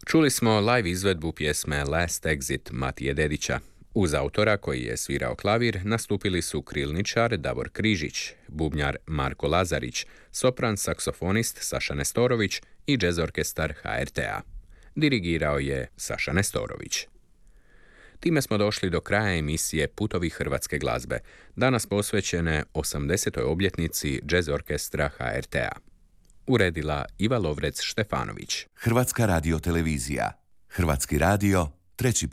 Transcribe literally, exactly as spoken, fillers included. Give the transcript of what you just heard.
Čuli smo live izvedbu pjesme Last Exit Matije Dedića. Uz autora koji je svirao klavir nastupili su krilničar Davor Križić, bubnjar Marko Lazarić, sopran saksofonist Saša Nestorović i jazz orkestar ha er te a. Dirigirao je Saša Nestorović. Time smo došli do kraja emisije Putovi hrvatske glazbe, danas posvećene osamdesetoj obljetnici jazz orkestra ha er te a. Uredila Iva Lovrec Štefanović. Hrvatska radiotelevizija. Hrvatski radio, treći